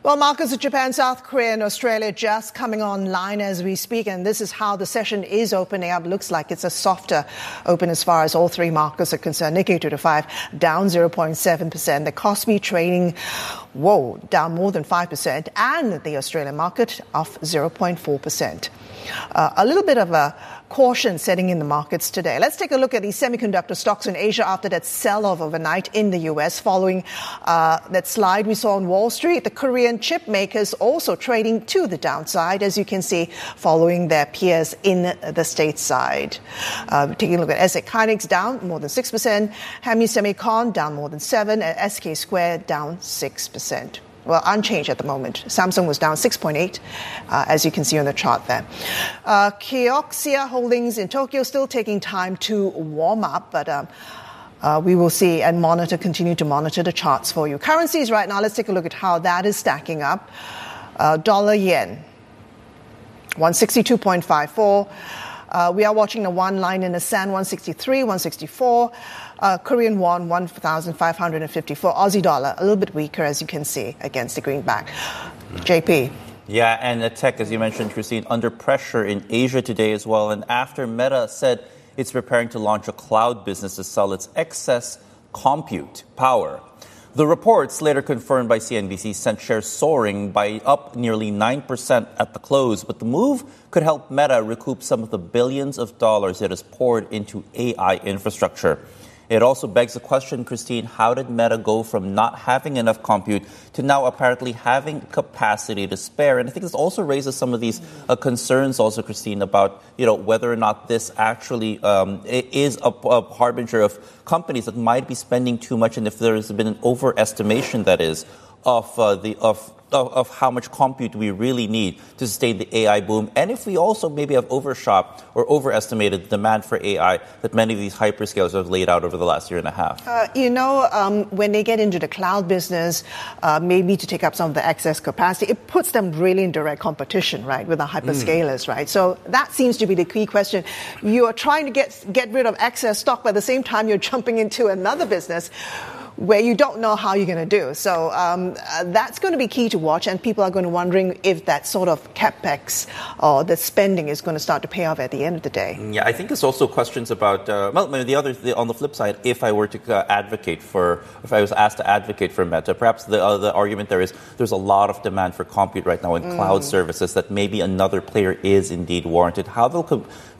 Well, markets of Japan, South Korea and Australia just coming online as we speak, and this is how the session is opening up. Looks like it's a softer open as far as all three markets are concerned. Nikkei 225 down 0.7%. The Kospi trading, down more than 5%, and the Australian market off 0.4%. A little bit of a caution setting in the markets today. Let's take a look at the semiconductor stocks in Asia after that sell-off overnight in the U.S. following that slide we saw on Wall Street. The Korean chip makers also trading to the downside, as you can see, following their peers in the stateside. Taking a look at SK Hynix down more than 6%, Hemi Semicon down more than 7%, and SK Square down 6%. Well, unchanged at the moment. Samsung was down 6.8%, as you can see on the chart there. Kioxia Holdings in Tokyo still taking time to warm up, but we will see and continue to monitor the charts for you. Currencies right now, let's take a look at how that is stacking up. Dollar yen, 162.54. We are watching the one line in the sand, 163, 164. Korean won, 1,554. Aussie dollar, a little bit weaker, as you can see, against the greenback. JP. Yeah, and the tech, as you mentioned, Christine, under pressure in Asia today as well. And after Meta said it's preparing to launch a cloud business to sell its excess compute power. The reports, later confirmed by CNBC, sent shares soaring by up nearly 9% at the close. But the move could help Meta recoup some of the billions of dollars it has poured into AI infrastructure. It also begs the question, Christine, how did Meta go from not having enough compute to now apparently having capacity to spare? And I think this also raises some of these concerns also, Christine, about, whether or not this actually is a harbinger of companies that might be spending too much, and if there's been an overestimation, that is, of how much compute we really need to sustain the AI boom. And if we also maybe have overshot or overestimated the demand for AI that many of these hyperscalers have laid out over the last year and a half. When they get into the cloud business, maybe to take up some of the excess capacity, it puts them really in direct competition, right, with the hyperscalers, right? So that seems to be the key question. You are trying to get rid of excess stock, but at the same time, you're jumping into another business where you don't know how you're going to do. So that's going to be key to watch, and people are going to be wondering if that sort of capex or the spending is going to start to pay off at the end of the day. Yeah, I think there's also questions about, on the flip side, if I was asked to advocate for Meta, perhaps the argument there is there's a lot of demand for compute right now in cloud services that maybe another player is indeed warranted. How they'll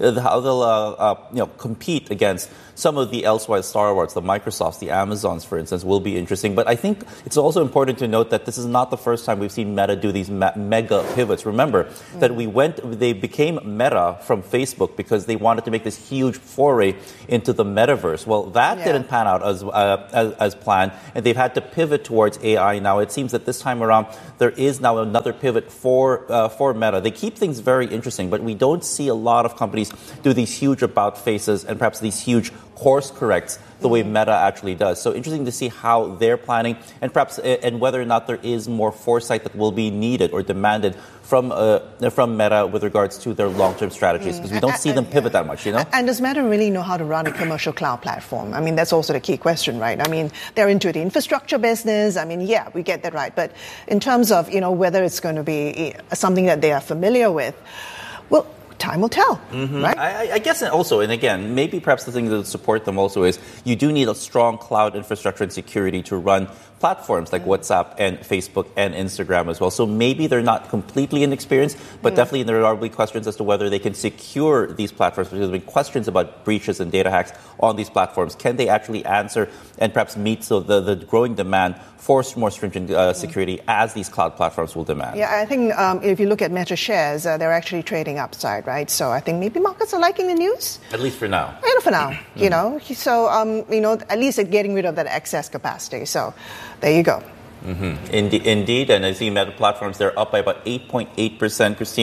compete against some of the elsewhere stalwarts, the Microsofts, the Amazons, for instance, will be interesting. But I think it's also important to note that this is not the first time we've seen Meta do these mega pivots. Remember that they became Meta from Facebook because they wanted to make this huge foray into the metaverse. Well, that didn't pan out as planned, and they've had to pivot towards AI now. It seems that this time around, there is now another pivot for Meta. They keep things very interesting, but we don't see a lot of companies do these huge about faces and perhaps these huge course corrects the way Meta actually does. So interesting to see how they're planning and perhaps and whether or not there is more foresight that will be needed or demanded from Meta with regards to their long-term strategies, because we don't see them pivot that much, And does Meta really know how to run a commercial cloud platform? I mean, that's also the key question, right? I mean, they're into the infrastructure business. I mean, yeah, we get that right. But in terms of, whether it's going to be something that they are familiar with, well, time will tell, right? I guess also, and again, maybe perhaps the thing that would support them also is you do need a strong cloud infrastructure and security to run platforms like WhatsApp and Facebook and Instagram as well. So maybe they're not completely inexperienced, but definitely there are questions as to whether they can secure these platforms, because there have been questions about breaches and data hacks on these platforms. Can they actually answer and perhaps meet the growing demand for more stringent security as these cloud platforms will demand? Yeah, I think if you look at Meta shares, they're actually trading upside, right? So I think maybe markets are liking the news. At least for now. For now, So, at least they're getting rid of that excess capacity. So there you go. Indeed, and I see Meta platforms, they're up by about 8.8%, Christine.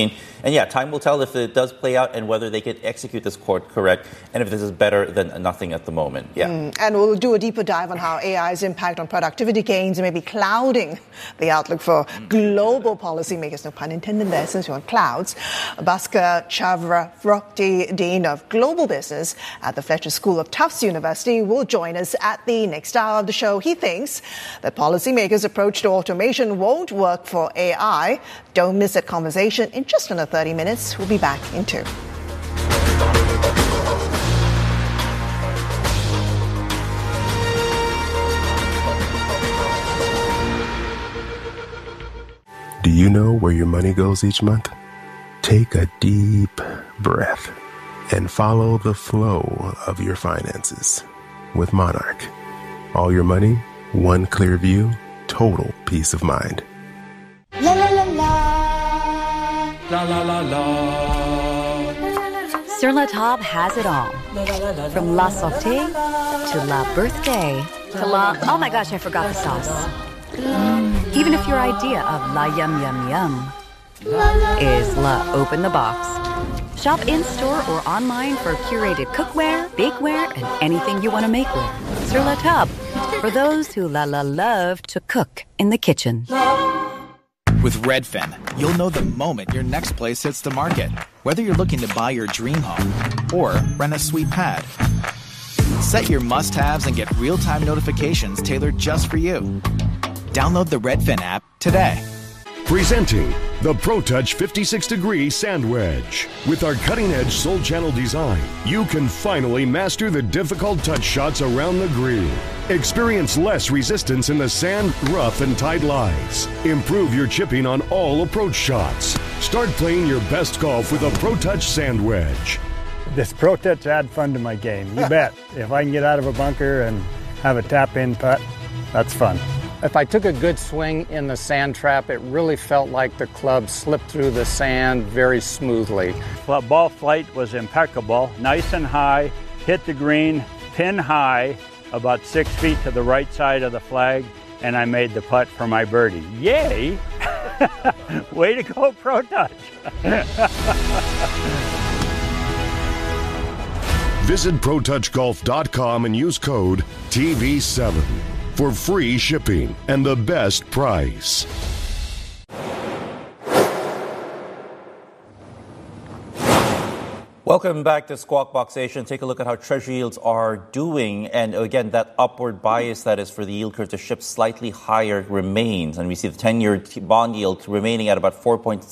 And yeah, time will tell if it does play out and whether they can execute this correct and if this is better than nothing at the moment. Yeah. And we'll do a deeper dive on how AI's impact on productivity gains and maybe clouding the outlook for global policymakers. No pun intended there, since you're on clouds. Bhaskar Chakravorty, Dean of Global Business at the Fletcher School of Tufts University, will join us at the next hour of the show. He thinks that policymakers' approach to automation won't work for AI. Don't miss that conversation in just under 30 minutes. We'll be back in 2. Do you know where your money goes each month? Take a deep breath and follow the flow of your finances with Monarch. All your money, one clear view, total peace of mind. La la la la. La la la la. Sur La Table has it all. From La Sauté to La Birthday to La... Oh my gosh, I forgot the sauce. Even if your idea of La Yum Yum Yum is La Open the Box. Shop in-store or online for curated cookware, bakeware, and anything you want to make with. Sur La Table, for those who love to cook in the kitchen. With Redfin, you'll know the moment your next place hits the market. Whether you're looking to buy your dream home or rent a sweet pad. Set your must-haves and get real-time notifications tailored just for you. Download the Redfin app today. Presenting the ProTouch 56-degree Sand Wedge. With our cutting-edge Soul Channel design, you can finally master the difficult touch shots around the green. Experience less resistance in the sand, rough, and tight lies. Improve your chipping on all approach shots. Start playing your best golf with a ProTouch Sand Wedge. This ProTouch add fun to my game. You bet. If I can get out of a bunker and have a tap-in putt, that's fun. If I took a good swing in the sand trap, it really felt like the club slipped through the sand very smoothly. Ball flight was impeccable, nice and high, hit the green, pin high, about 6 feet to the right side of the flag, and I made the putt for my birdie. Yay! Way to go, ProTouch! Visit ProTouchGolf.com and use code TV7 for free shipping and the best price. Welcome back to Squawk Box Nation. Take a look at how Treasury yields are doing. And again, that upward bias that is for the yield curve to shift slightly higher remains. And we see the 10-year bond yield remaining at about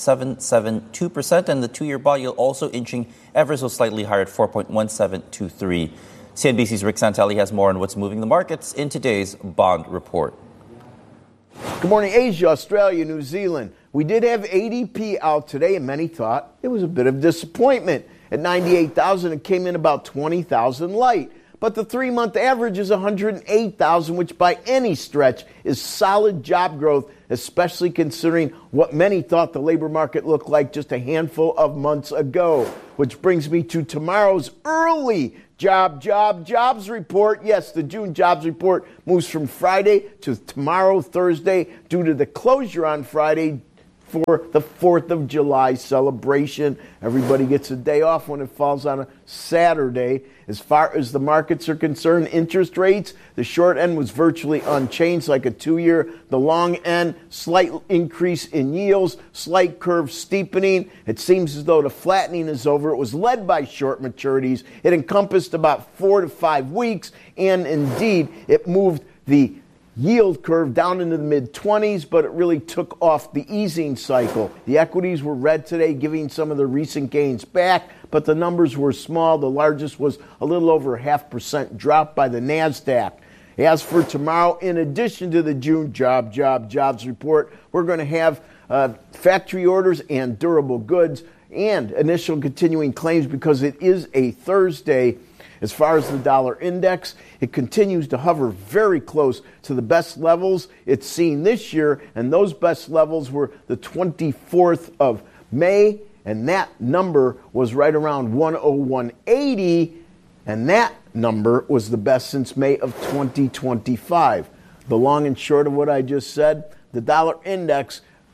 4.772%. And the 2-year bond yield also inching ever so slightly higher at 4.1723%. CNBC's Rick Santelli has more on what's moving the markets in today's Bond Report. Good morning, Asia, Australia, New Zealand. We did have ADP out today, and many thought it was a bit of disappointment. At 98,000, it came in about 20,000 light. But the 3-month average is 108,000, which by any stretch is solid job growth, especially considering what many thought the labor market looked like just a handful of months ago. Which brings me to tomorrow's early jobs report. Yes, the June jobs report moves from Friday to tomorrow, Thursday, due to the closure on Friday for the 4th of July celebration. Everybody gets a day off when it falls on a Saturday. As far as the markets are concerned, interest rates, the short end was virtually unchanged, like a 2-year. The long end, slight increase in yields, slight curve steepening. It seems as though the flattening is over. It was led by short maturities. It encompassed about 4 to 5 weeks, and indeed, it moved the yield curve down into the mid-20s, but it really took off the easing cycle. The equities were red today, giving some of the recent gains back, but the numbers were small. The largest was a little over 0.5% drop by the NASDAQ. As for tomorrow, in addition to the June jobs report, we're going to have factory orders and durable goods and initial continuing claims because it is a Thursday. As far as the dollar index, it continues to hover very close to the best levels it's seen this year, and those best levels were the 24th of May, and that number was right around 101.80, and that number was the best since May of 2025. The long and short of what I just said, the dollar index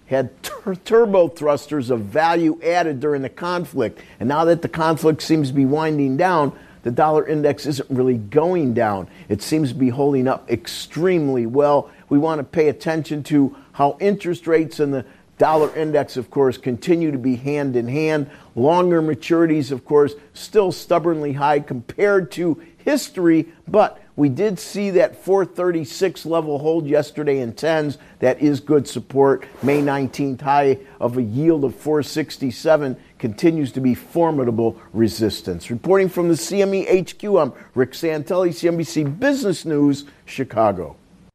had turbo thrusters of value added during the conflict. And now that the conflict seems to be winding down, the dollar index isn't really going down. It seems to be holding up extremely well. We want to pay attention to how interest rates and the dollar index, of course, continue to be hand in hand. Longer maturities, of course, still stubbornly high compared to history, but we did see that 436 level hold yesterday in 10s. That is good support. May 19th high of a yield of 467 continues to be formidable resistance. Reporting from the CME HQ, I'm Rick Santelli, CNBC Business News, Chicago.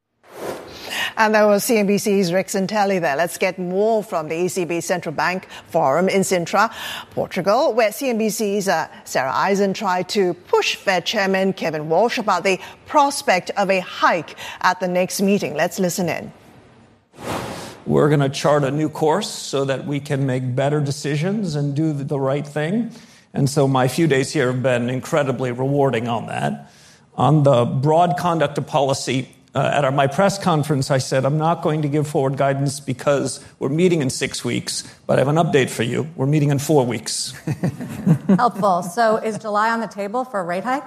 And that was CNBC's Rick Santelli there. Let's get more from the ECB Central Bank Forum in Sintra, Portugal, where CNBC's Sarah Eisen tried to push Fed Chairman Kevin Walsh about the prospect of a hike at the next meeting. Let's listen in. We're going to chart a new course so that we can make better decisions and do the right thing. And so my few days here have been incredibly rewarding on that. On the broad conduct of policy, at my press conference, I said, I'm not going to give forward guidance because we're meeting in 6 weeks, but I have an update for you. We're meeting in 4 weeks. Helpful. So is July on the table for a rate hike?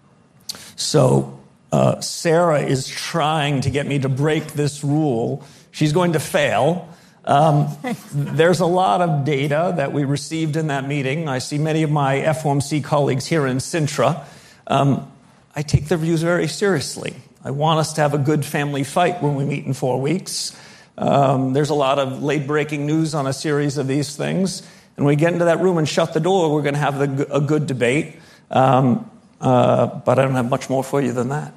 So Sarah is trying to get me to break this rule. She's going to fail. There's a lot of data that we received in that meeting. I see many of my FOMC colleagues here in Sintra. I take their views very seriously. I want us to have a good family fight when we meet in 4 weeks. There's a lot of late-breaking news on a series of these things. And when we get into that room and shut the door, we're going to have a good debate. But I don't have much more for you than that.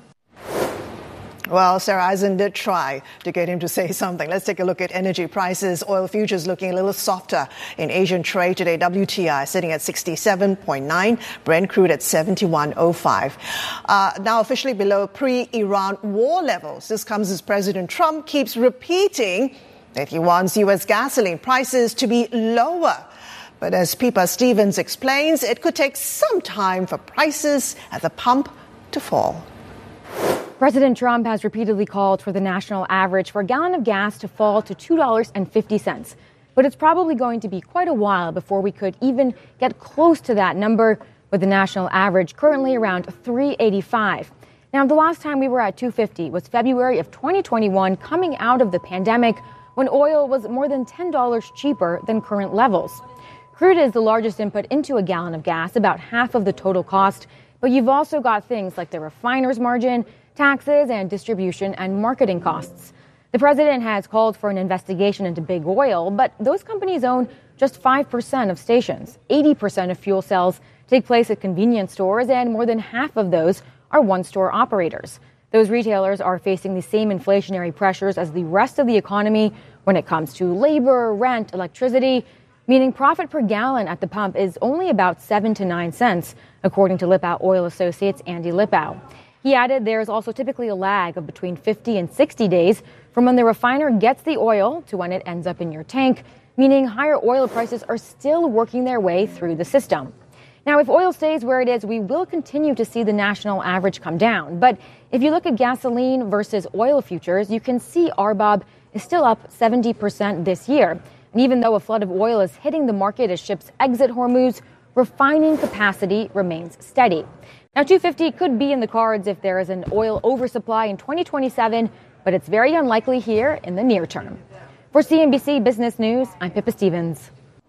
Well, Sarah Eisen did try to get him to say something. Let's take a look at energy prices. Oil futures looking a little softer in Asian trade today. WTI sitting at 67.9, Brent crude at 71.05. Now officially below pre-Iran war levels. This comes as President Trump keeps repeating that he wants U.S. gasoline prices to be lower. But as Pippa Stevens explains, it could take some time for prices at the pump to fall. President Trump has repeatedly called for the national average for a gallon of gas to fall to $2.50. But it's probably going to be quite a while before we could even get close to that number, with the national average currently around $3.85. Now, the last time we were at $2.50 was February of 2021, coming out of the pandemic, when oil was more than $10 cheaper than current levels. Crude is the largest input into a gallon of gas, about half of the total cost. But you've also got things like the refiner's margin, taxes, and distribution and marketing costs. The president has called for an investigation into big oil, but those companies own just 5% of stations. 80% of fuel sales take place at convenience stores, and more than half of those are one-store operators. Those retailers are facing the same inflationary pressures as the rest of the economy when it comes to labor, rent, electricity, meaning profit per gallon at the pump is only about 7 to 9 cents, according to Lippau Oil Associates' Andy Lippau. He added there is also typically a lag of between 50 and 60 days from when the refiner gets the oil to when it ends up in your tank, meaning higher oil prices are still working their way through the system. Now, if oil stays where it is, we will continue to see the national average come down. But if you look at gasoline versus oil futures, you can see RBOB is still up 70% this year. And even though a flood of oil is hitting the market as ships exit Hormuz, refining capacity remains steady. Now, $2.50 could be in the cards if there is an oil oversupply in 2027, but it's very unlikely here in the near term. For CNBC Business News, I'm Pippa Stevens.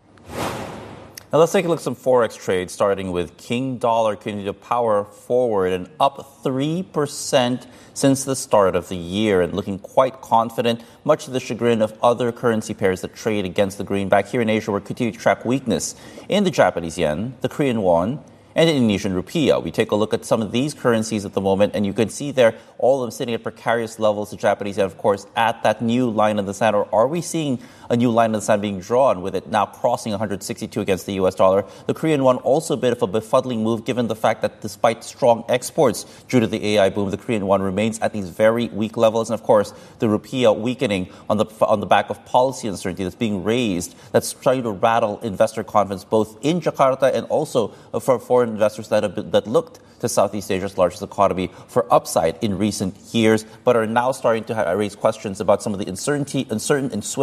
Now let's take a look at some Forex trades, starting with King Dollar continuing to power forward and up 3% since the start of the year and looking quite confident, much to the chagrin of other currency pairs that trade against the greenback. Here in Asia, we're continuing to track weakness in the Japanese yen, the Korean won, and the Indonesian rupiah. We take a look at some of these currencies at the moment, and you can see there all of them sitting at precarious levels. The Japanese yen, of course, at that new line in the sand. Or are we seeing a new line in the sand being drawn, with it now crossing 162 against the U.S. dollar? The Korean won also a bit of a befuddling move, given the fact that despite strong exports due to the AI boom, the Korean won remains at these very weak levels. And of course, the rupiah weakening on the back of policy uncertainty that's being raised, that's trying to rattle investor confidence both in Jakarta and also for foreign investors that looked to Southeast Asia's largest economy for upside in recent years, but are now starting to raise questions about some of the uncertain and swift policy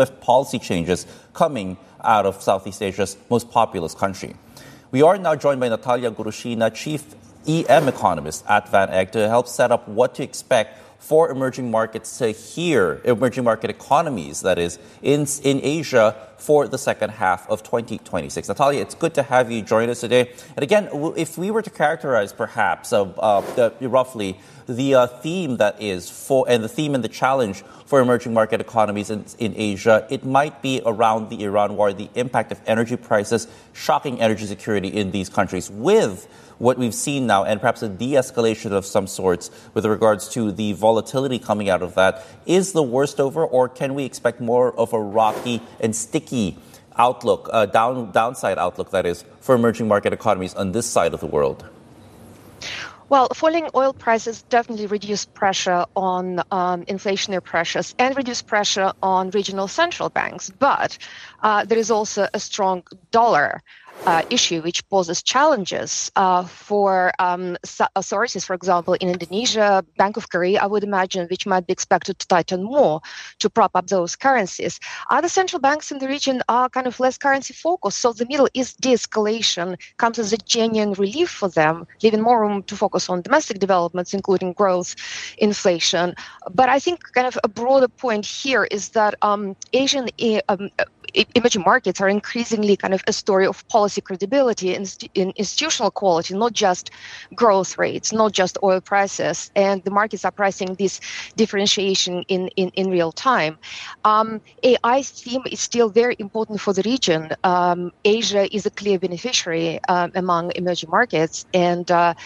policy changes coming out of Southeast Asia's most populous country. We are now joined by Natalia Gurushina, Chief EM Economist at Van Eck, to help set up what to expect for emerging markets emerging market economies, that is, in Asia for the second half of 2026. Natalia, it's good to have you join us today. And again, if we were to characterize perhaps roughly the theme that is the theme and the challenge for emerging market economies in Asia, it might be around the Iran war, the impact of energy prices, shocking energy security in these countries, with what we've seen now, and perhaps a de-escalation of some sorts with regards to the volatility coming out of that. Is the worst over, or can we expect more of a rocky and sticky outlook, downside outlook, that is, for emerging market economies on this side of the world? Well, falling oil prices definitely reduce pressure on inflationary pressures and reduce pressure on regional central banks. But there is also a strong dollar issue, which poses challenges for authorities, for example, in Indonesia, Bank of Korea, I would imagine, which might be expected to tighten more to prop up those currencies. Other central banks in the region are kind of less currency focused, so the Middle East de-escalation comes as a genuine relief for them, leaving more room to focus on domestic developments, including growth, inflation. But I think kind of a broader point here is that Asian emerging markets are increasingly kind of a story of policy credibility and institutional quality, not just growth rates, not just oil prices. And the markets are pricing this differentiation in real time. AI theme is still very important for the region. Asia is a clear beneficiary among emerging markets. And,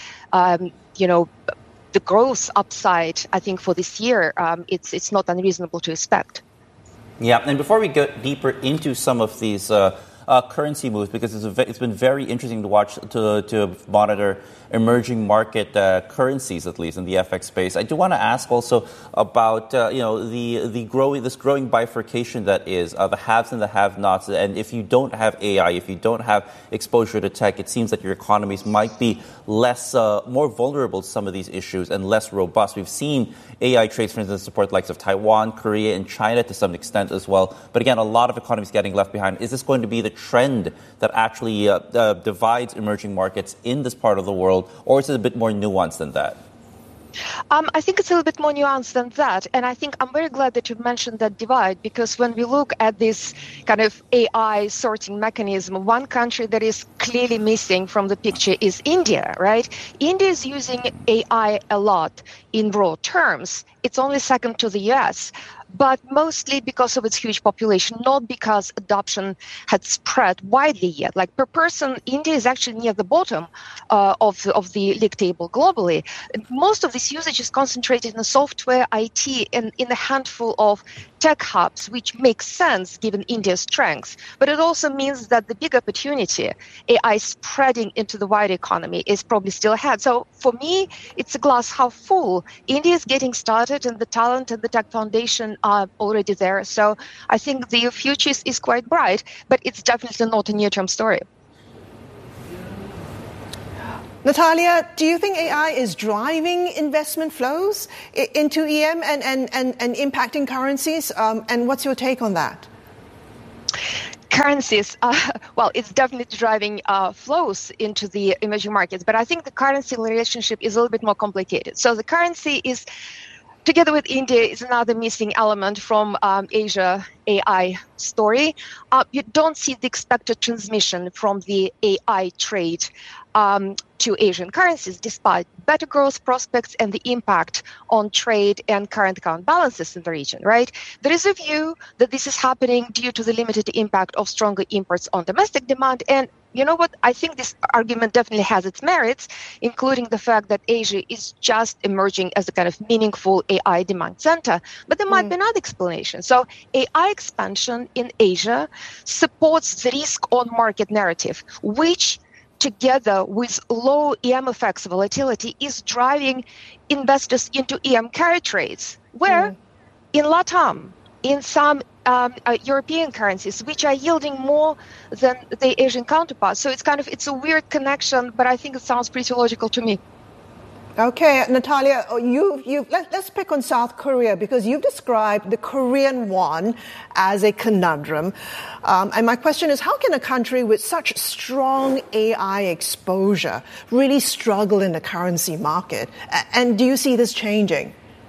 the growth upside, I think, for this year, it's not unreasonable to expect. Yeah, and before we go deeper into some of these currency moves, because it's been very interesting to watch, to monitor emerging market currencies, at least in the FX space. I do want to ask also about this growing bifurcation that is the haves and the have-nots. And if you don't have AI, if you don't have exposure to tech, it seems that your economies might be more vulnerable to some of these issues and less robust. We've seen AI trades, for instance, support the likes of Taiwan, Korea, and China to some extent as well. But again, a lot of economies getting left behind. Is this going to be the trend that actually divides emerging markets in this part of the world, or is it a bit more nuanced than that? I think it's a little bit more nuanced than that. And I think I'm very glad that you mentioned that divide, because when we look at this kind of AI sorting mechanism, one country that is clearly missing from the picture is India, right? India is using AI a lot in raw terms. It's only second to the US, but mostly because of its huge population, not because adoption had spread widely yet. Like per person, India is actually near the bottom of the league table globally. Most of this usage is concentrated in the software, IT, and in a handful of tech hubs, which makes sense given India's strengths. But it also means that the big opportunity, AI spreading into the wider economy, is probably still ahead. So for me, it's a glass half full. India is getting started, and the talent and the tech foundation are already there. So I think the future is quite bright, but it's definitely not a near-term story. Natalia, do you think AI is driving investment flows into EM and impacting currencies? And what's your take on that? Currencies, well, it's definitely driving flows into the emerging markets, but I think the currency relationship is a little bit more complicated. So the currency is, together with India, is another missing element from Asia AI story. You don't see the expected transmission from the AI trade to Asian currencies, despite better growth prospects and the impact on trade and current account balances in the region, right? There is a view that this is happening due to the limited impact of stronger imports on domestic demand. And you know what? I think this argument definitely has its merits, including the fact that Asia is just emerging as a kind of meaningful AI demand center. But there might be another explanation. So AI expansion in Asia supports the risk-on market narrative, which together with low EM effects volatility is driving investors into EM carry trades, where in LATAM, in some European currencies, which are yielding more than the Asian counterparts. So it's a weird connection, but I think it sounds pretty logical to me. Okay, Natalia, let's pick on South Korea because you've described the Korean won as a conundrum. And my question is, how can a country with such strong AI exposure really struggle in the currency market? And do you see this changing?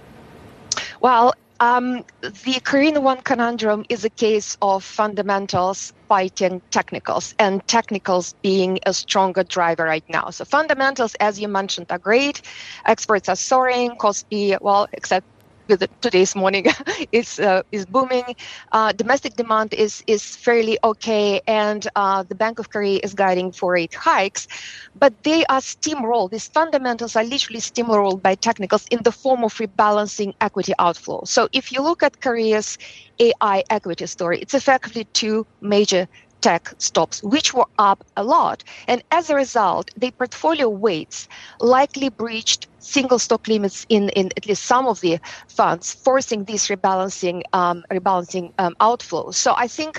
Well, the Korean won conundrum is a case of fundamentals fighting technicals, and technicals being a stronger driver right now. So fundamentals, as you mentioned, are great. Exports are soaring. Kospi, well, except with today's morning, is booming. Domestic demand is fairly okay, and the Bank of Korea is guiding for rate hikes. But they are steamrolled. These fundamentals are literally steamrolled by technicals in the form of rebalancing equity outflow. So if you look at Korea's AI equity story, it's effectively two major tech stocks, which were up a lot. And as a result, their portfolio weights likely breached single stock limits in at least some of the funds, forcing these rebalancing outflows. So I think,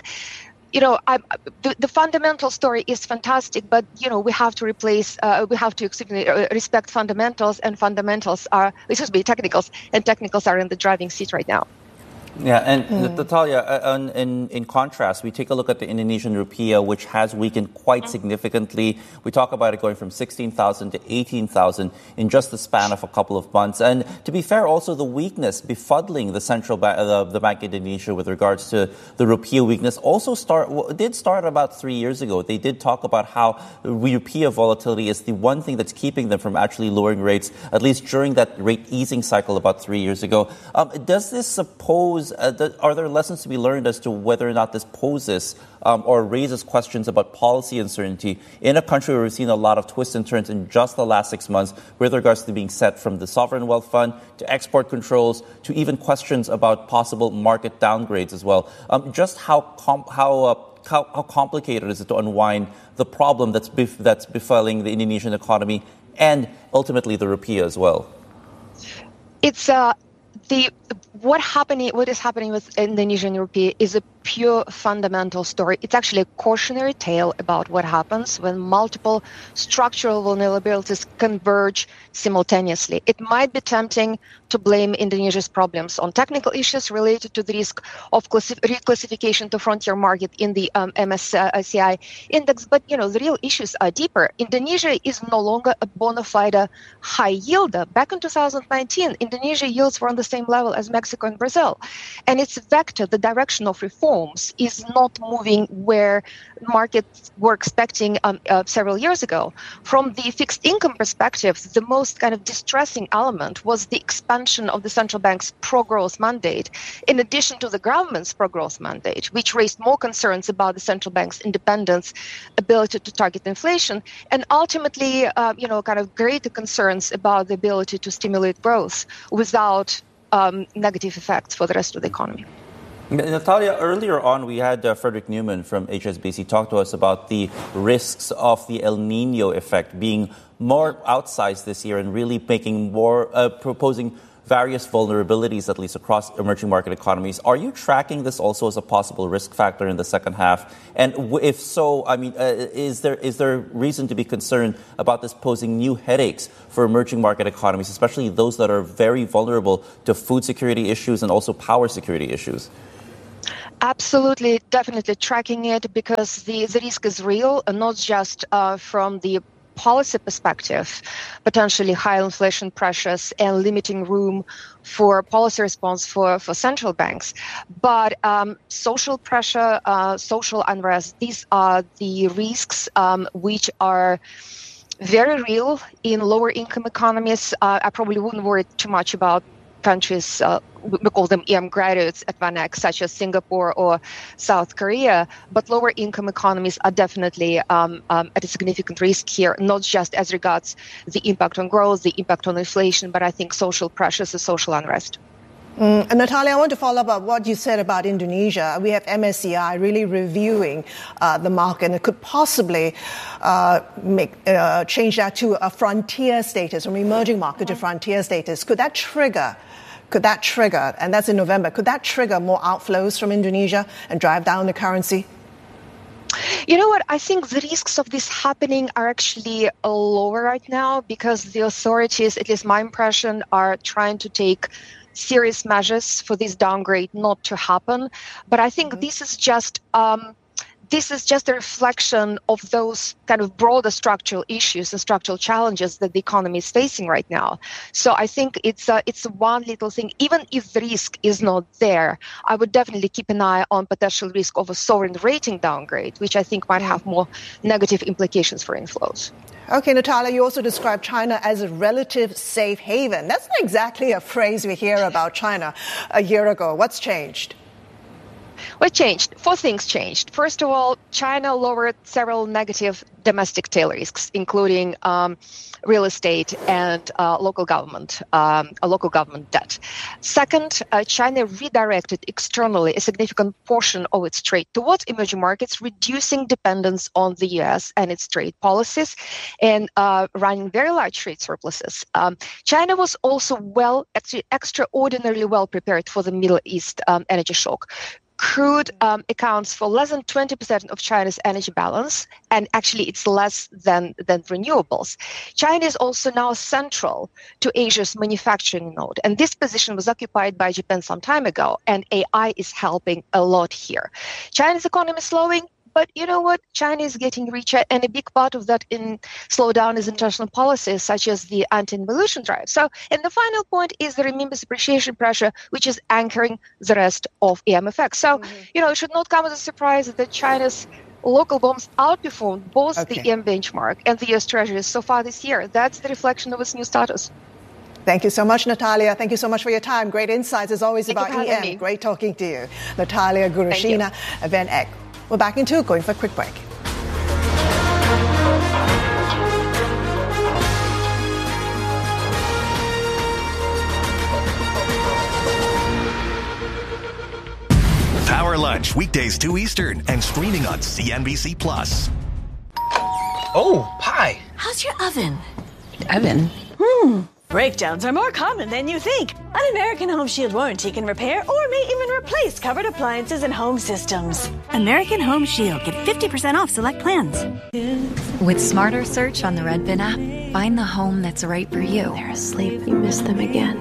the fundamental story is fantastic, but, we have to respect fundamentals, and technicals, and technicals are in the driving seat right now. Yeah, and Natalia, in contrast, we take a look at the Indonesian rupiah, which has weakened quite significantly. We talk about it going from 16,000 to 18,000 in just the span of a couple of months. And to be fair, also the weakness befuddling the central bank, the Bank of Indonesia, with regards to the rupiah weakness, also did start about 3 years ago. They did talk about how rupiah volatility is the one thing that's keeping them from actually lowering rates, at least during that rate easing cycle about 3 years ago. Does this suppose are there lessons to be learned as to whether or not this poses or raises questions about policy uncertainty in a country where we've seen a lot of twists and turns in just the last 6 months with regards to being set from the sovereign wealth fund to export controls to even questions about possible market downgrades as well? Just how complicated is it to unwind the problem that's befalling the Indonesian economy and ultimately the rupiah as well? It's what is happening with Indonesian rupiah is a pure fundamental story. It's actually a cautionary tale about what happens when multiple structural vulnerabilities converge simultaneously. It might be tempting to blame Indonesia's problems on technical issues related to the risk of reclassification to frontier market in the MSCI index, but the real issues are deeper. Indonesia is no longer a bona fide high yielder. Back in 2019, Indonesia yields were on the same level as Mexico and Brazil, and its vector, the direction of reforms, is not moving where markets were expecting several years ago. From the fixed income perspective, the most kind of distressing element was the expansion of the central bank's pro-growth mandate, in addition to the government's pro-growth mandate, which raised more concerns about the central bank's independence, ability to target inflation, and ultimately, kind of greater concerns about the ability to stimulate growth without negative effects for the rest of the economy. Natalia, earlier on, we had Frederick Newman from HSBC talk to us about the risks of the El Nino effect being more outsized this year and really making more, proposing various vulnerabilities, at least across emerging market economies. Are you tracking this also as a possible risk factor in the second half? And if so, is there reason to be concerned about this posing new headaches for emerging market economies, especially those that are very vulnerable to food security issues and also power security issues? Absolutely, definitely tracking it, because the risk is real, and not just from the policy perspective, potentially high inflation pressures and limiting room for policy response for central banks. But social pressure, social unrest, these are the risks which are very real in lower income economies. I probably wouldn't worry too much about countries, we call them EM graduates at VanEck, such as Singapore or South Korea, but lower income economies are definitely at a significant risk here, not just as regards the impact on growth, the impact on inflation, but I think social pressures and social unrest. And Natalia, I want to follow up on what you said about Indonesia. We have MSCI really reviewing the market, and it could possibly change that to a frontier status, from emerging market to frontier status. Could that trigger, and that's in November, could that trigger more outflows from Indonesia and drive down the currency? You know what? I think the risks of this happening are actually lower right now because the authorities, at least my impression, are trying to take serious measures for this downgrade not to happen. But I think this is just a reflection of those kind of broader structural issues and structural challenges that the economy is facing right now. So I think it's one little thing. Even if the risk is not there, I would definitely keep an eye on potential risk of a sovereign rating downgrade, which I think might have more negative implications for inflows. Okay, Natalia, you also described China as a relative safe haven. That's not exactly a phrase we hear about China a year ago. What's changed? What changed? 4 things changed. First of all, China lowered several negative domestic tail risks, including real estate and local government debt. Second, China redirected externally a significant portion of its trade towards emerging markets, reducing dependence on the U.S. and its trade policies, and running very large trade surpluses. China was also extraordinarily well prepared for the Middle East energy shock. Crude accounts for less than 20% of China's energy balance, and actually it's less than renewables. China is also now central to Asia's manufacturing node, and this position was occupied by Japan some time ago, and AI is helping a lot here. China's economy is slowing, but you know what? China is getting richer, and a big part of that slowdown is international policies, such as the anti-involution drive. So, and the final point is the renminbi's appreciation pressure, which is anchoring the rest of EMFX. So, it should not come as a surprise that China's local bonds outperformed both the EM benchmark and the US Treasuries so far this year. That's the reflection of its new status. Thank you so much, Natalia. Thank you so much for your time. Great insights, as always, about EM. Great talking to you. Natalia Gurishina Van Eck. We're back in 2, going for a quick break. Power Lunch, weekdays 2 Eastern, and streaming on CNBC+. Oh, pie. How's your oven? Oven? Breakdowns are more common than you think. An American Home Shield warranty can repair or may even replace covered appliances and home systems. American Home Shield. Get 50% off select plans. With Smarter Search on the Redfin app, find the home that's right for you. They're asleep. You miss them again.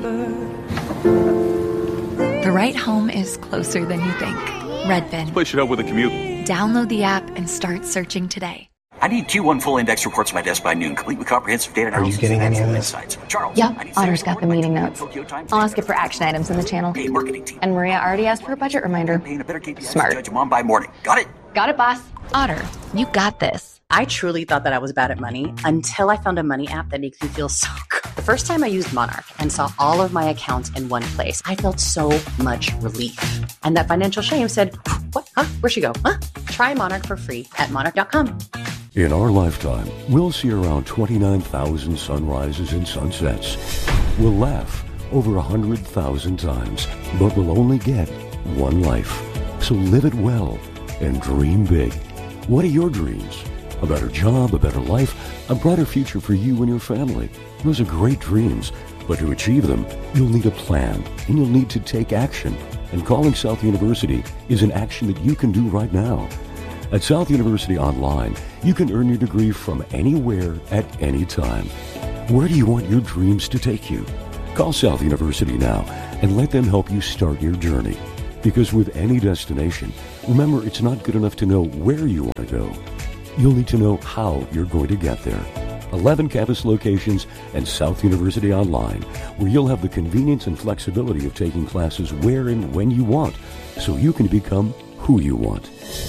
The right home is closer than you think. Redfin. Push it up with a commute. Download the app and start searching today. I need 2 1 full index reports on my desk by noon, complete with comprehensive data analysis. Are you getting any of this? Insights. Charles, yeah, Otter's got the meeting notes. I'll ask it for action items in the channel. And Maria already asked for a budget reminder. Smart. Judge Mom by morning. Got it? Got it, boss. Otter, you got this. I truly thought that I was bad at money until I found a money app that makes me feel so good. The first time I used Monarch and saw all of my accounts in one place, I felt so much relief. And that financial shame said, what? Huh? Where'd she go? Huh? Try Monarch for free at monarch.com. In our lifetime, we'll see around 29,000 sunrises and sunsets. We'll laugh over 100,000 times, but we'll only get one life. So live it well and dream big. What are your dreams? A better job, a better life, a brighter future for you and your family. Those are great dreams, but to achieve them, you'll need a plan and you'll need to take action. And calling South University is an action that you can do right now. At South University Online, you can earn your degree from anywhere at any time. Where do you want your dreams to take you? Call South University now and let them help you start your journey. Because with any destination, remember, it's not good enough to know where you want to go. You'll need to know how you're going to get there. 11 campus locations and South University Online, where you'll have the convenience and flexibility of taking classes where and when you want, so you can become who you want.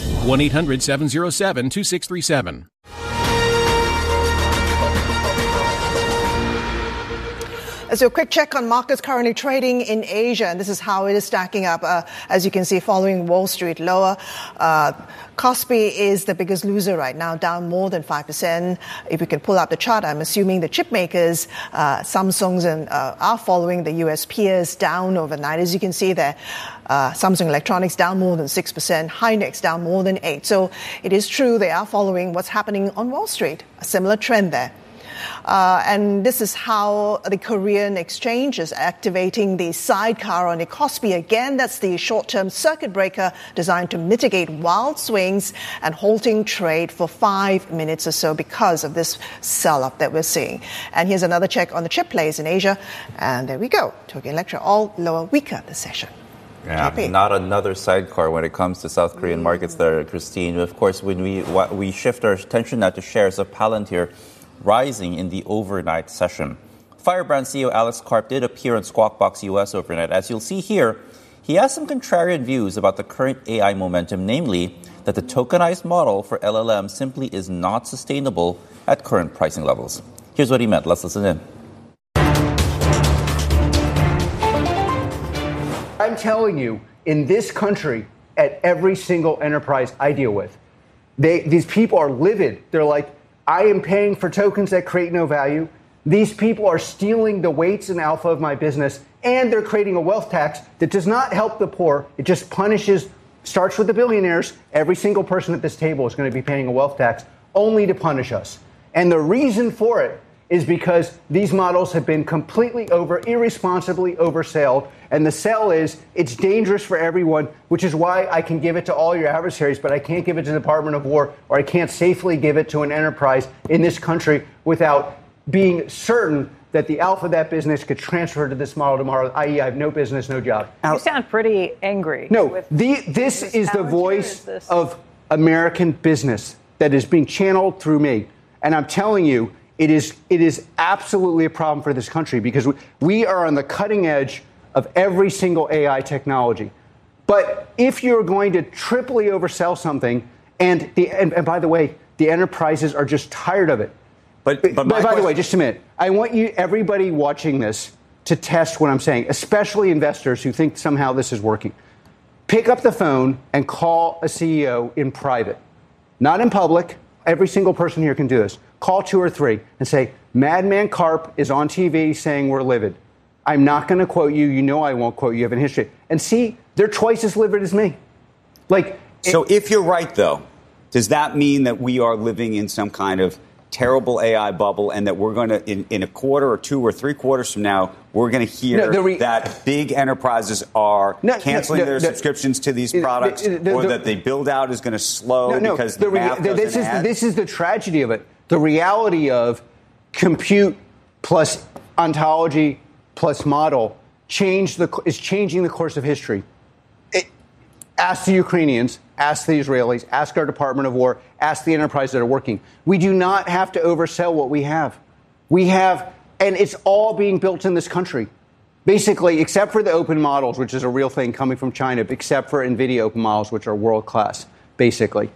1-800-707-2637. Let's do a quick check on markets currently trading in Asia, and this is how it is stacking up. As you can see, following Wall Street lower, Kospi is the biggest loser right now, down more than 5%. If we can pull up the chart, I'm assuming the chip makers, Samsung, are following the U.S. peers down overnight. As you can see there, Samsung Electronics down more than 6%, Hynix down more than 8%. So it is true they are following what's happening on Wall Street, a similar trend there. And this is how the Korean exchange is activating the sidecar on Kospi again. That's the short-term circuit breaker designed to mitigate wild swings and halting trade for 5 minutes or so because of this sell-up that we're seeing. And here's another check on the chip plays in Asia. And there we go. Tokyo Electron all lower, weaker this session. Yeah, not another sidecar when it comes to South Korean markets there, Christine. Of course, when we shift our attention now to shares of Palantir rising in the overnight session. Firebrand CEO Alex Karp did appear on Squawk Box US overnight. As you'll see here, he has some contrarian views about the current AI momentum, namely that the tokenized model for LLM simply is not sustainable at current pricing levels. Here's what he meant. Let's listen in. I'm telling you, in this country, at every single enterprise I deal with, these people are livid. They're like, I am paying for tokens that create no value. These people are stealing the weights and alpha of my business, and they're creating a wealth tax that does not help the poor. It just punishes, starts with the billionaires. Every single person at this table is going to be paying a wealth tax only to punish us. And the reason for it is because these models have been completely irresponsibly oversold. And the sell is, it's dangerous for everyone, which is why I can give it to all your adversaries, but I can't give it to the Department of War, or I can't safely give it to an enterprise in this country without being certain that the alpha of that business could transfer to this model tomorrow, i.e. I have no business, no job. You sound pretty angry. No, this is the voice of American business that is being channeled through me. And I'm telling you, it is absolutely a problem for this country because we are on the cutting edge of every single AI technology. But if you're going to triply oversell something, and by the way, the enterprises are just tired of it. But by the way, just a minute. I want everybody watching this, to test what I'm saying, especially investors who think somehow this is working. Pick up the phone and call a CEO in private, not in public. Every single person here can do this. Call 2 or 3 and say, Madman Karp is on TV saying we're livid. I'm not going to quote you. You know I won't quote you. You have a history. And see, they're twice as livid as me. So if you're right, though, does that mean that we are living in some kind of terrible AI bubble and that we're going to, in a quarter or 2 or 3 quarters from now, we're going to hear that big enterprises are canceling their subscriptions to these products or that the build-out is going to slow because the math doesn't add? This is the tragedy of it. The reality of compute plus ontology plus model is changing the course of history. Ask the Ukrainians, ask the Israelis, ask our Department of War, ask the enterprises that are working. We do not have to oversell what we have. We have, and it's all being built in this country. Basically, except for the open models, which is a real thing coming from China, except for NVIDIA open models, which are world-class, basically.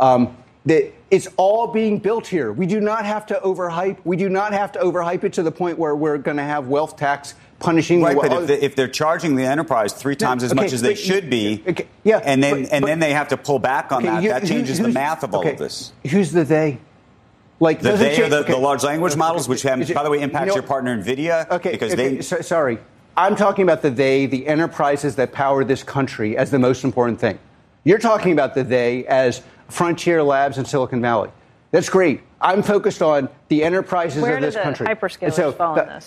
It's all being built here. We do not have to overhype. We do not have to overhype it to the point where we're going to have wealth tax punishing. Right, but if they're charging the enterprise 3 times as much as they should be, and then they have to pull back on that changes the math of all of this. Who's the they? Like the they are the large language models, which by the way impacts your partner NVIDIA. Sorry, I'm talking about the enterprises that power this country as the most important thing. You're talking about the they as Frontier Labs in Silicon Valley. That's great. I'm focused on the enterprises of this country. Where do the hyperscalers fall in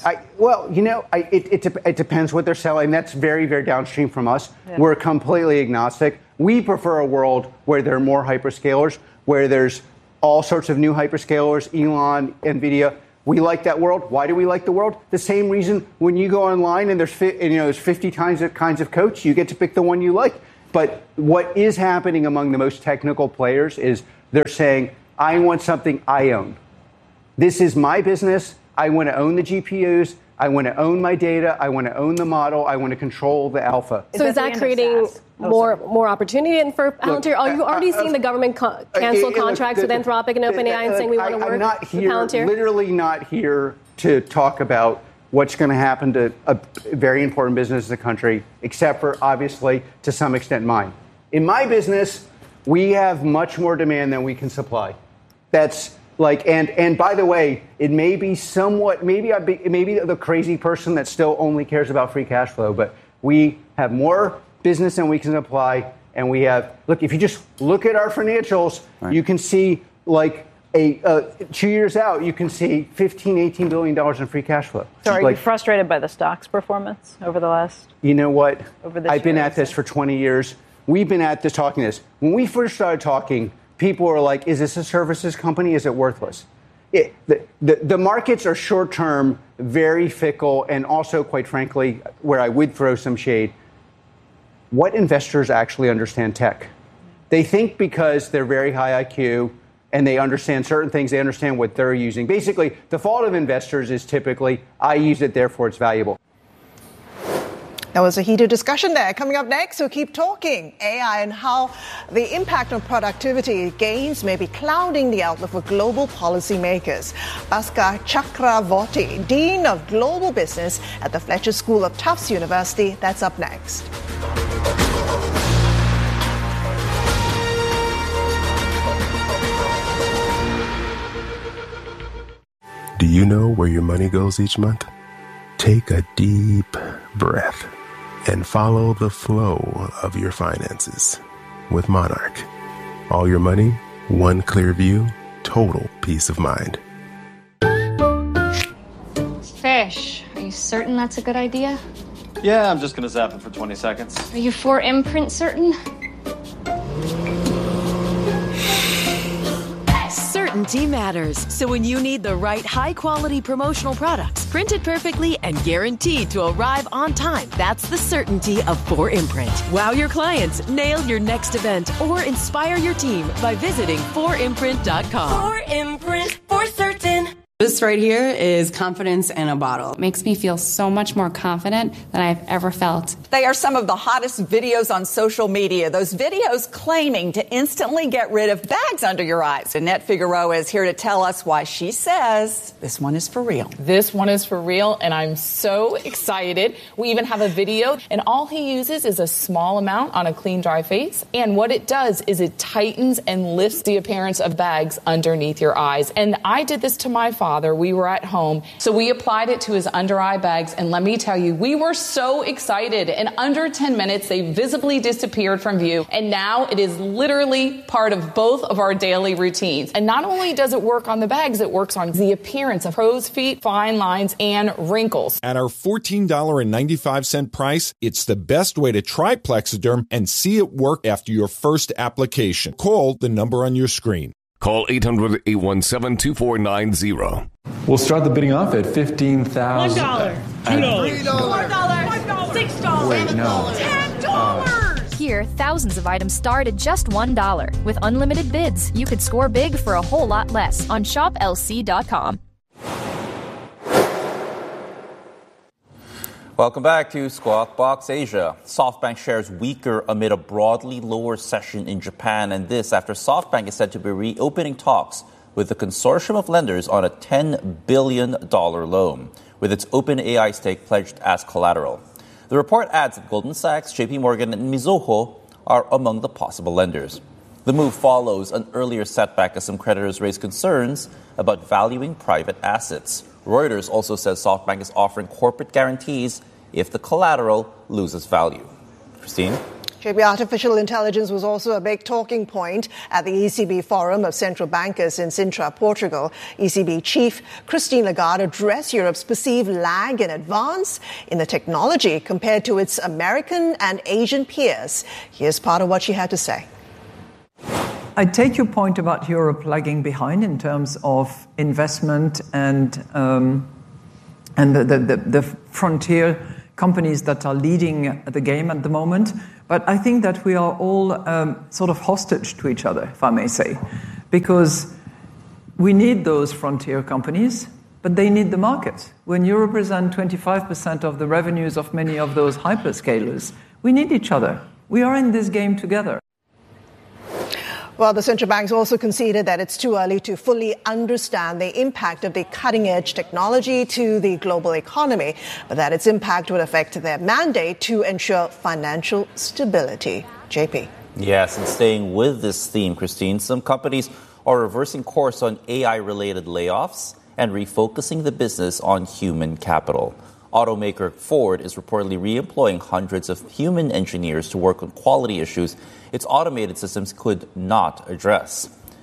this? It depends what they're selling. That's very, very downstream from us. Yeah. We're completely agnostic. We prefer a world where there are more hyperscalers, where there's all sorts of new hyperscalers, Elon, NVIDIA. We like that world. Why do we like the world? The same reason when you go online and there's 50 kinds of coats, you get to pick the one you like. But what is happening among the most technical players is they're saying, I want something I own. This is my business. I want to own the GPUs. I want to own my data. I want to own the model. I want to control the alpha. So is that creating more opportunity for Palantir? Are you already seeing the government cancel contracts with Anthropic and OpenAI and saying we want to work with Palantir? I'm literally not here to talk about what's going to happen to a very important business in the country, except for, obviously, to some extent, mine. In my business, we have much more demand than we can supply. That's and by the way, it may be somewhat, maybe the crazy person that still only cares about free cash flow, but we have more business than we can supply, and we have, if you just look at our financials, right, you can see, 2 years out, you can see $15-18 billion in free cash flow. So are you frustrated by the stock's performance over the last? You know what? I've been at this for 20 years. We've been at this talking this. When we first started talking, people were like, is this a services company? Is it worthless? The markets are short-term, very fickle, and also, quite frankly, where I would throw some shade, what investors actually understand tech? They think because they're very high IQ and they understand certain things, they understand what they're using. Basically, the fault of investors is typically, I use it, therefore it's valuable. There was a heated discussion there. Coming up next, we'll keep talking AI and how the impact on productivity gains may be clouding the outlook for global policymakers. Bhaskar Chakravorty, Dean of Global Business at the Fletcher School of Tufts University. That's up next. Do you know where your money goes each month? Take a deep breath and follow the flow of your finances with Monarch. All your money, one clear view, total peace of mind. Fish, are you certain that's a good idea? Yeah, I'm just gonna zap it for 20 seconds. Are you 4imprint certain? Certainty matters. So when you need the right high-quality promotional products, printed perfectly and guaranteed to arrive on time, that's the certainty of 4imprint. Wow your clients, nail your next event, or inspire your team by visiting 4imprint.com. 4imprint, for certain. This right here is confidence in a bottle. It makes me feel so much more confident than I've ever felt. They are some of the hottest videos on social media. Those videos claiming to instantly get rid of bags under your eyes. Annette Figueroa is here to tell us why she says this one is for real. This one is for real, and I'm so excited. We even have a video, and all he uses is a small amount on a clean, dry face. And what it does is it tightens and lifts the appearance of bags underneath your eyes. And I did this to my father. We were at home, so we applied it to his under eye bags, and let me tell you, we were so excited. In under 10 minutes, they visibly disappeared from view, and now it is literally part of both of our daily routines. And not only does it work on the bags, it works on the appearance of crow's feet, fine lines, and wrinkles. At our $14.95 price, it's the best way to try Plexiderm and see it work after your first application. Call the number on your screen. Call 800-817-2490. We'll start the bidding off at $15,000. $1, $2, $3, $4, $6. Wait, no. $10. Here, thousands of items start at just $1. With unlimited bids, you could score big for a whole lot less on shoplc.com. Welcome back to Squawk Box Asia. SoftBank shares weaker amid a broadly lower session in Japan, and this after SoftBank is said to be reopening talks with a consortium of lenders on a $10 billion loan, with its OpenAI stake pledged as collateral. The report adds that Goldman Sachs, JP Morgan, and Mizuho are among the possible lenders. The move follows an earlier setback as some creditors raised concerns about valuing private assets. Reuters also says SoftBank is offering corporate guarantees if the collateral loses value. Christine? JP, artificial intelligence was also a big talking point at the ECB Forum of Central Bankers in Sintra, Portugal. ECB Chief Christine Lagarde addressed Europe's perceived lag in advance in the technology compared to its American and Asian peers. Here's part of what she had to say. I take your point about Europe lagging behind in terms of investment and the frontier companies that are leading the game at the moment. But I think that we are all sort of hostage to each other, if I may say, because we need those frontier companies, but they need the market. When you represent 25% of the revenues of many of those hyperscalers, we need each other. We are in this game together. Well, the central banks also conceded that it's too early to fully understand the impact of the cutting-edge technology to the global economy, but that its impact would affect their mandate to ensure financial stability. JP. Yes, and staying with this theme, Christine, some companies are reversing course on AI-related layoffs and refocusing the business on human capital. Automaker Ford is reportedly re-employing hundreds of human engineers to work on quality issues its automated systems could not address.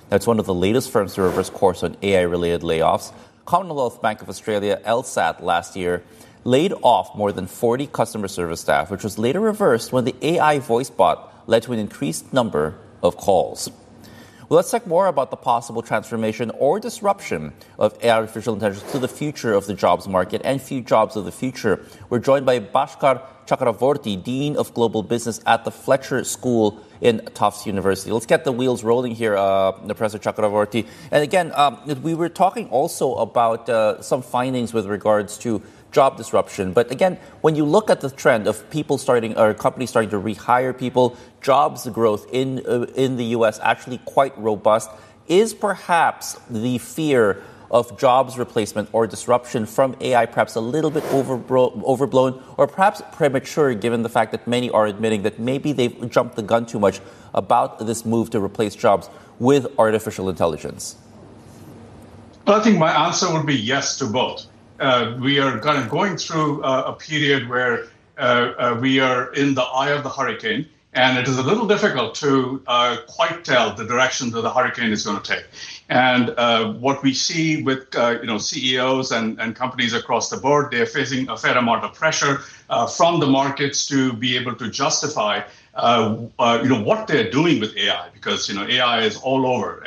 That's one of the latest firms to reverse course on AI-related layoffs. Commonwealth Bank of Australia, LSAT, last year laid off more than 40 customer service staff, which was later reversed when the AI voice bot led to an increased number of calls. Well, let's talk more about the possible transformation or disruption of artificial intelligence to the future of the jobs market and few jobs of the future. We're joined by Bhaskar Chakravorty, Dean of Global Business at the Fletcher School in Tufts University. Let's get the wheels rolling here, Professor Chakravorty. And again, we were talking also about some findings with regards to job disruption. But again, when you look at the trend of people starting or companies starting to rehire people, jobs growth in the U.S. actually quite robust. Is perhaps the fear of jobs replacement or disruption from AI perhaps a little bit overblown or perhaps premature, given the fact that many are admitting that maybe they've jumped the gun too much about this move to replace jobs with artificial intelligence? Well, I think my answer would be yes to both. We are kind of going through a period where we are in the eye of the hurricane, and it is a little difficult to quite tell the direction that the hurricane is going to take. And what we see with CEOs and companies across the board, they are facing a fair amount of pressure from the markets to be able to justify what they're doing with AI, because AI is all over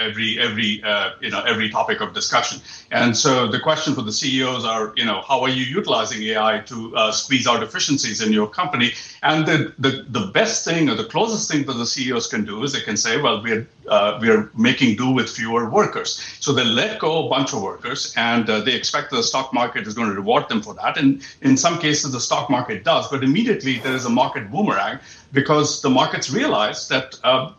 every topic of discussion. And so the question for the CEOs are, how are you utilizing AI to squeeze out efficiencies in your company? And the best thing or the closest thing that the CEOs can do is they can say, well, we are making do with fewer workers. So they let go a bunch of workers, and they expect that the stock market is going to reward them for that. And in some cases, the stock market does, but immediately there is a market boomerang, because the markets realize that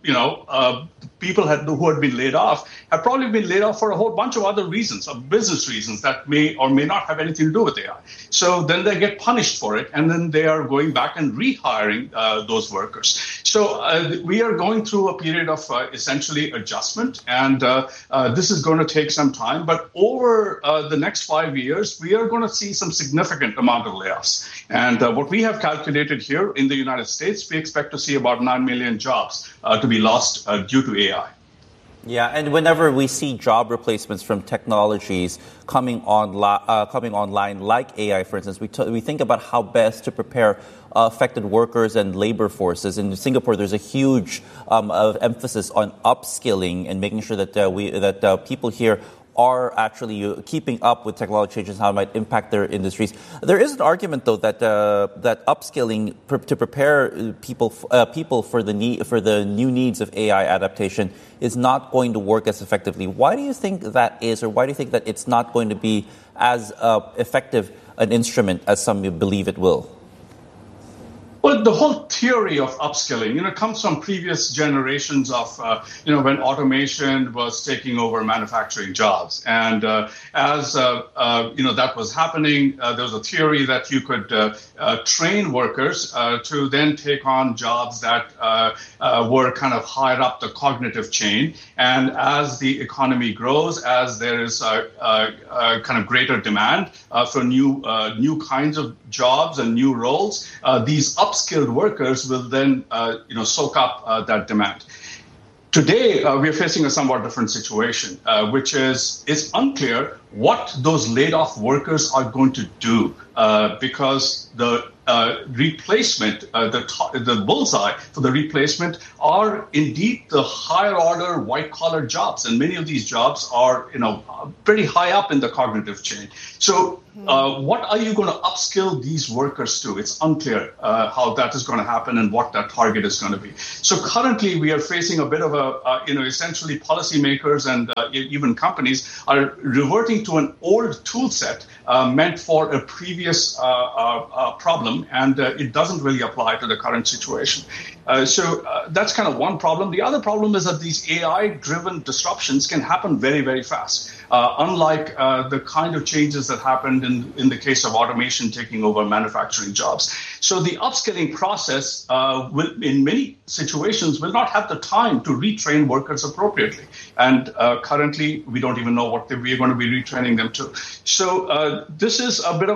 people who had been laid off have probably been laid off for a whole bunch of other reasons, of business reasons that may or may not have anything to do with AI. So then they get punished for it, and then they are going back and rehiring those workers. So we are going through a period of essentially adjustment, and this is going to take some time. But over the next 5 years, we are going to see some significant amount of layoffs. And what we have calculated here in the United States, we expect to see about 9 million jobs to be lost due to AI. Yeah, and whenever we see job replacements from technologies coming online, like AI, for instance, we think about how best to prepare affected workers and labor forces. In Singapore, there's a huge emphasis on upskilling and making sure that people here are actually keeping up with technology changes, how it might impact their industries. There is an argument, though, that upskilling to prepare people for the new needs of AI adaptation is not going to work as effectively. Why do you think that is, or why do you think that it's not going to be as effective an instrument as some believe it will? Well, the whole theory of upskilling, comes from previous generations of, when automation was taking over manufacturing jobs. And as that was happening, there was a theory that you could train workers to then take on jobs that were kind of higher up the cognitive chain. And as the economy grows, as there is kind of greater demand for new kinds of jobs and new roles, these upskilled workers will then, soak up that demand. Today, we're facing a somewhat different situation, which is it's unclear what those laid off workers are going to do, because the replacement, the bullseye for the replacement are indeed the higher order white collar jobs. And many of these jobs are, pretty high up in the cognitive chain. So what are you going to upskill these workers to? It's unclear how that is going to happen and what that target is going to be. So currently we are facing a bit of essentially policymakers and even companies are reverting to an old tool set meant for a previous problem, and it doesn't really apply to the current situation. So that's kind of one problem. The other problem is that these AI-driven disruptions can happen very, very fast, unlike the kind of changes that happened in the case of automation taking over manufacturing jobs. So the upskilling process will, in many situations, will not have the time to retrain workers appropriately. And currently, we don't even know what we are going to be retraining them to. So this is a bit of a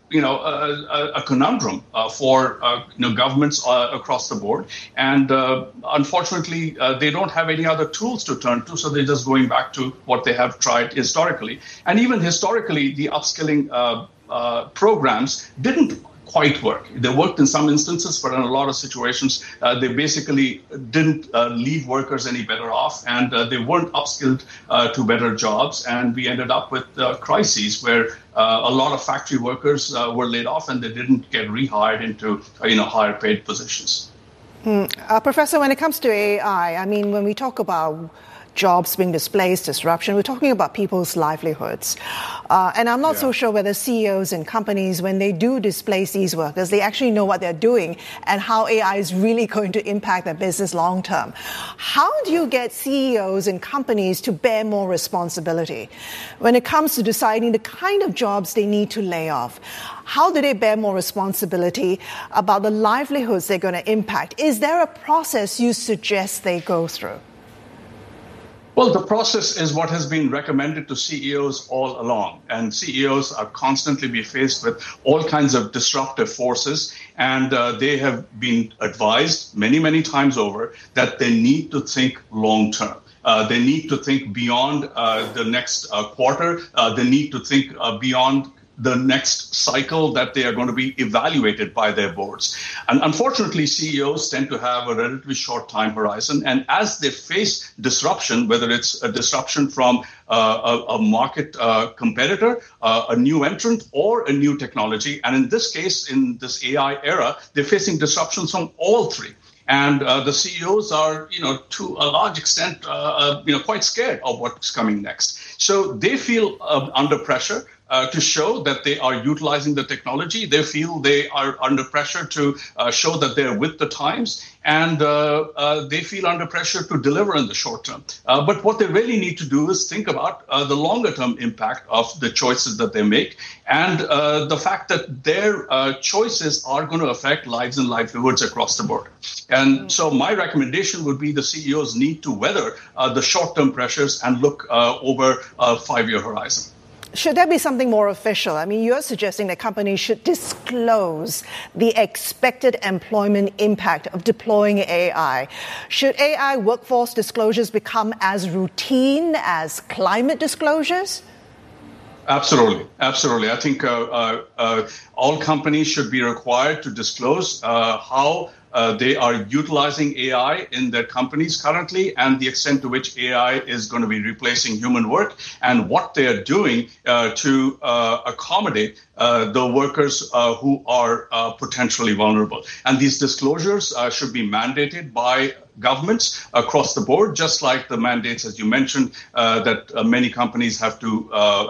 a conundrum for governments across the board. And unfortunately, they don't have any other tools to turn to, so they're just going back to what they have tried historically. And even historically, the upskilling programs didn't quite work. They worked in some instances, but in a lot of situations, they basically didn't leave workers any better off, and they weren't upskilled to better jobs. And we ended up with crises where a lot of factory workers were laid off, and they didn't get rehired into higher paid positions. Professor, when it comes to AI, I mean, when we talk about jobs being displaced, disruption, we're talking about people's livelihoods. And I'm not so sure whether CEOs and companies, when they do displace these workers, they actually know what they're doing and how AI is really going to impact their business long term. How do you get CEOs and companies to bear more responsibility when it comes to deciding the kind of jobs they need to lay off? How do they bear more responsibility about the livelihoods they're going to impact? Is there a process you suggest they go through? Well, the process is what has been recommended to CEOs all along. And CEOs are constantly be faced with all kinds of disruptive forces. And they have been advised many, many times over that they need to think long term. They need to think beyond the next quarter. They need to think beyond the next cycle that they are going to be evaluated by their boards. And unfortunately, CEOs tend to have a relatively short time horizon. And as they face disruption, whether it's a disruption from a market competitor, a new entrant, or a new technology, and in this case, in this AI era, they're facing disruptions from all three. And the CEOs are, to a large extent, quite scared of what's coming next. So they feel under pressure to show that they are utilizing the technology. They feel they are under pressure to show that they're with the times, and they feel under pressure to deliver in the short term. But what they really need to do is think about the longer term impact of the choices that they make, and the fact that their choices are going to affect lives and livelihoods across the board. And so my recommendation would be the CEOs need to weather the short term pressures and look over a 5-year horizon. Should there be something more official? I mean, you're suggesting that companies should disclose the expected employment impact of deploying AI. Should AI workforce disclosures become as routine as climate disclosures? Absolutely. Absolutely. I think all companies should be required to disclose how they are utilizing AI in their companies currently, and the extent to which AI is going to be replacing human work, and what they are doing to accommodate the workers who are potentially vulnerable. And these disclosures should be mandated by governments across the board, just like the mandates, as you mentioned, that many companies have to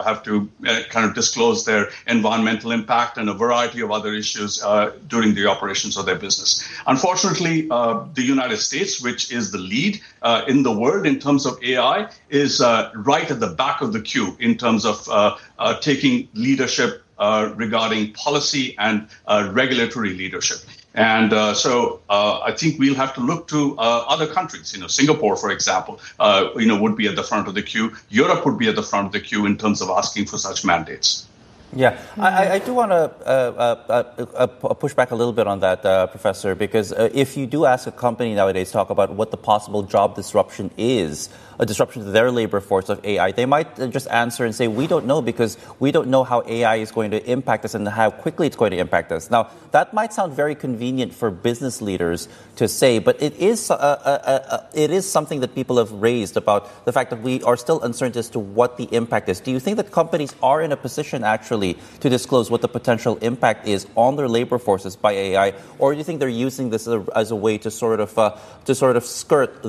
kind of disclose their environmental impact and a variety of other issues during the operations of their business. Unfortunately, the United States, which is the lead in the world in terms of AI, is right at the back of the queue in terms of taking leadership regarding policy and regulatory leadership. And so I think we'll have to look to other countries. Singapore, for example, would be at the front of the queue. Europe would be at the front of the queue in terms of asking for such mandates. Yeah, I do want to push back a little bit on that, Professor, because if you do ask a company nowadays talk about what the possible job disruption is, a disruption to their labor force of AI, they might just answer and say, we don't know because we don't know how AI is going to impact us and how quickly it's going to impact us. Now, that might sound very convenient for business leaders to say, but it is something that people have raised about the fact that we are still uncertain as to what the impact is. Do you think that companies are in a position actually to disclose what the potential impact is on their labor forces by AI, or do you think they're using this as a way to sort of skirt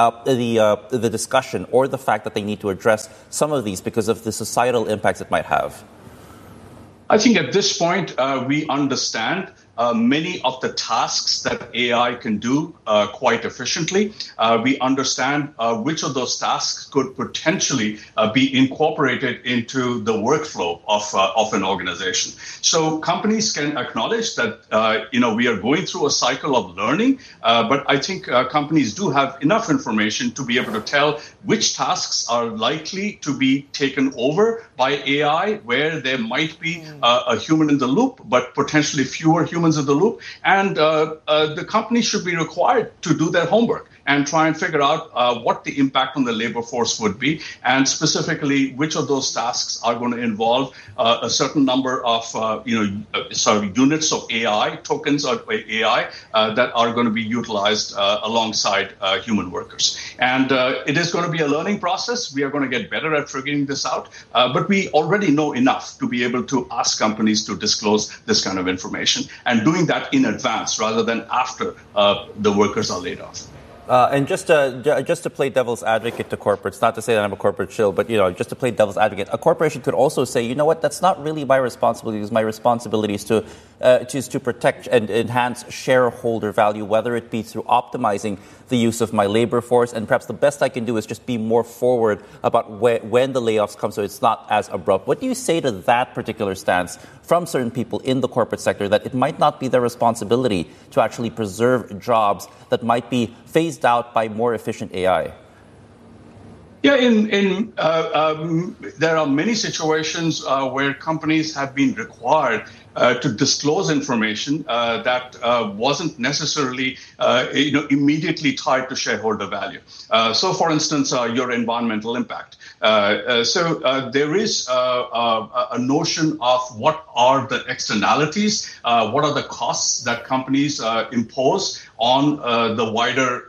the discussion or the fact that they need to address some of these because of the societal impacts it might have? I think at this point, we understand many of the tasks that AI can do quite efficiently. We understand which of those tasks could potentially be incorporated into the workflow of an organization. So companies can acknowledge that we are going through a cycle of learning, but I think companies do have enough information to be able to tell which tasks are likely to be taken over by AI, where there might be a human in the loop, but potentially fewer humans in the loop. And the company should be required to do their homework and try and figure out what the impact on the labor force would be, and specifically which of those tasks are going to involve a certain number of units of AI, tokens of AI that are going to be utilized alongside human workers. And it is going to be a learning process. We are going to get better at figuring this out, but we already know enough to be able to ask companies to disclose this kind of information, and doing that in advance rather than after the workers are laid off. And just to play devil's advocate to corporates, not to say that I'm a corporate shill, but just to play devil's advocate, a corporation could also say, you know what, that's not really my responsibility. My responsibility is to protect and enhance shareholder value, whether it be through optimizing the use of my labor force, and perhaps the best I can do is just be more forward about when the layoffs come, so it's not as abrupt. What do you say to that particular stance from certain people in the corporate sector, that it might not be their responsibility to actually preserve jobs that might be phased out by more efficient AI? Yeah, there are many situations where companies have been required to disclose information that wasn't necessarily immediately tied to shareholder value. So, for instance, your environmental impact. So there is a notion of what are the externalities, what are the costs that companies impose on the wider,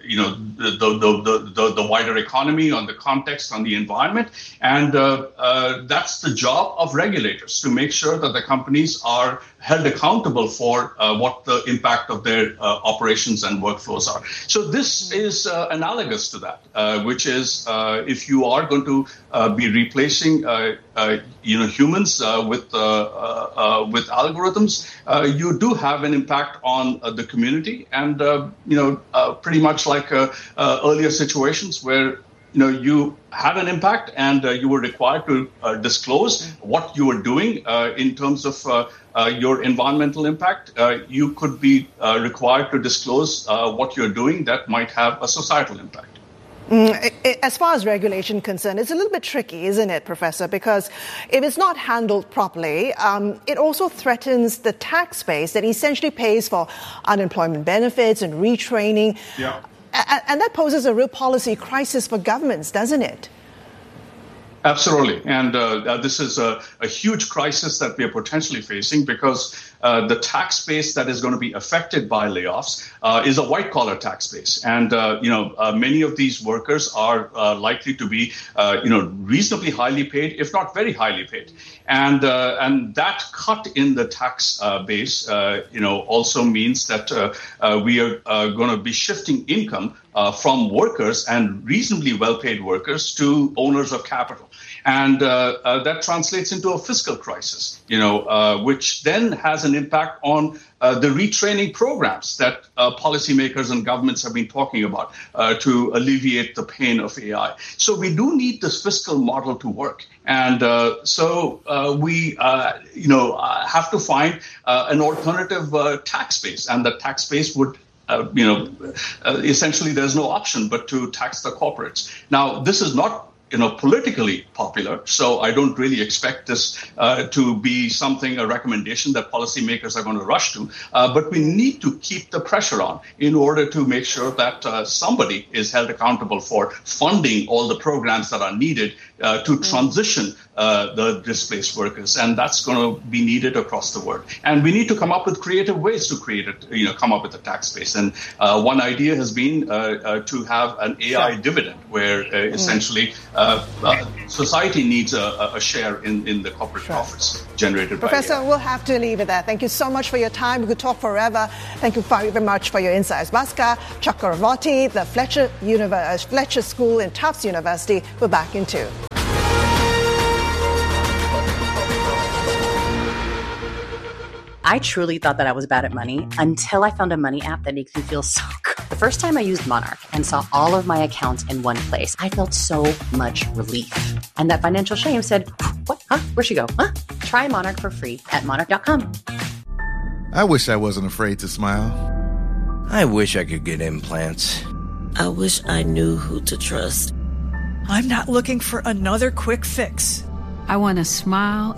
the wider economy, on the context, on the environment, and that's the job of regulators, to make sure that the companies are held accountable for what the impact of their operations and workflows are. So this is analogous to that, which is if you are going to be replacing humans with algorithms, you do have an impact on the community, and pretty much like earlier situations where you had an impact and you were required to disclose what you were doing in terms of your environmental impact. You could be required to disclose what you're doing that might have a societal impact. As far as regulation concerned, it's a little bit tricky, isn't it, Professor? Because if it's not handled properly, it also threatens the tax base that essentially pays for unemployment benefits and retraining. Yeah. And that poses a real policy crisis for governments, doesn't it? Absolutely. And this is a huge crisis that we are potentially facing, because the tax base that is going to be affected by layoffs is a white-collar tax base. And, many of these workers are likely to be, reasonably highly paid, if not very highly paid. And that cut in the tax base, also means that we are going to be shifting income from workers and reasonably well-paid workers to owners of capital. And that translates into a fiscal crisis, which then has an impact on the retraining programs that policymakers and governments have been talking about to alleviate the pain of AI. So we do need this fiscal model to work. And so we, have to find an alternative tax base. And the tax base would essentially there's no option but to tax the corporates. Now, this is not politically popular, so I don't really expect this to be a recommendation that policymakers are going to rush to. But we need to keep the pressure on in order to make sure that somebody is held accountable for funding all the programs that are needed to transition the displaced workers, and that's going to be needed across the world. And we need to come up with creative ways to come up with a tax base. And one idea has been to have an AI dividend, where essentially society needs a share in the corporate profits generated by AI. Professor, we'll have to leave it there. Thank you so much for your time. We could talk forever. Thank you very much for your insights. Bhaskar Chakravarti, the Fletcher School in Tufts University. We're back in 2. I truly thought that I was bad at money until I found a money app that makes me feel so good. The first time I used Monarch and saw all of my accounts in one place, I felt so much relief. And that financial shame said, what? Huh? Where'd she go? Huh? Try Monarch for free at monarch.com. I wish I wasn't afraid to smile. I wish I could get implants. I wish I knew who to trust. I'm not looking for another quick fix. I want to smile